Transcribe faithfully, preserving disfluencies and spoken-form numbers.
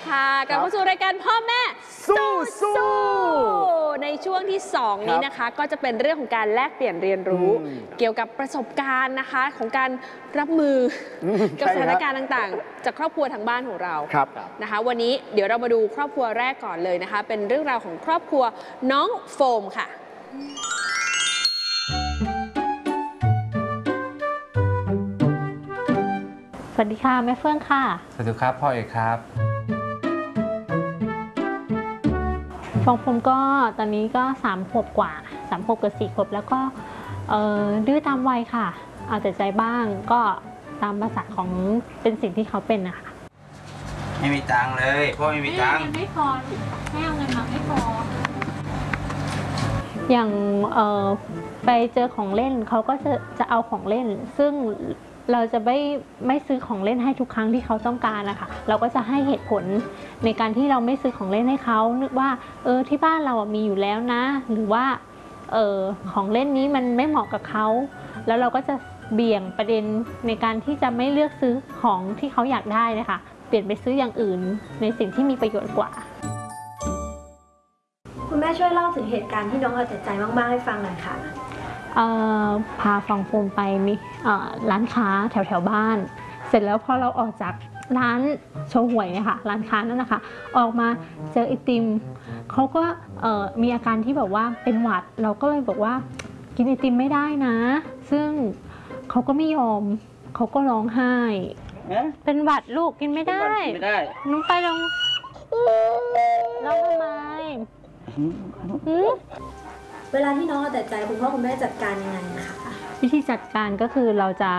ค่ะกลับเข้าสู่รายการพ่อแม่สู้สู้ในช่วงที่สองนี้นะคะก็จะเป็นเรื่องของการแลกเปลี่ยนเรียนรู้เกี่ยวกับประสบการณ์นะคะของการรับมือกับสถานการณ์ต่างๆจากครอบครัวทางบ้านของเรานะคะวันนี้เดี๋ยวเรามาดูครอบครัวแรกก่อนเลยนะคะเป็นเรื่องราวของครอบครัวน้องโฟมค่ะสวัสดีค่ะแม่เฟื่องค่ะสวัสดีครับพ่อเอกครับฟองผมก็ตอนนี้ก็สามขวบกว่าสามขวบกับสี่ขวบแล้วก็ดื้อตามวัยค่ะเอาแต่ใจบ้างก็ตามภาษาของเป็นสิ่งที่เขาเป็นนะคะไม่มีตังค์เลยพ่อไม่มีตังค์ไม่พอแม่เอาเงินมาไม่พออย่างไปเจอของเล่นเขาก็จะจะเอาของเล่นซึ่งเราจะไม่ไม่ซื้อของเล่นให้ทุกครั้งที่เขาต้องการนะคะเราก็จะให้เหตุผลในการที่เราไม่ซื้อของเล่นให้เขานึกว่าเออที่บ้านเรามีอยู่แล้วนะหรือว่าเออของเล่นนี้มันไม่เหมาะกับเขาแล้วเราก็จะเบี่ยงประเด็นในการที่จะไม่เลือกซื้อของที่เขาอยากได้นะคะเปลี่ยนไปซื้ออย่างอื่นในสิ่งที่มีประโยชน์กว่าคุณแม่ช่วยเล่าถึงเหตุการณ์ที่น้องเอาแต่ใจมากๆให้ฟังหน่อยค่ะพาฟองโฟมไปมีร้านค้าแถวแถวบ้านเสร็จแล้วพอเราออกจากร้านโชว์หวยเนี่ยค่ะร้านค้านั่นนะคะออกมาเจอไอติมเขาก็มีอาการที่แบบว่าเป็นหวัดเราก็เลยบอกว่ากินไอติมไม่ได้นะซึ่งเขาก็ไม่ยอมเขาก็ร้องไห้เป็นหวัดลูกกินไม่ได้นุ้งไปลองร้องทำไมเวลาที่น้องเอาแต่ใจคุณพ่อคุณแม่จัดการยังไงคะวิธีจัดการก็คือเราจะ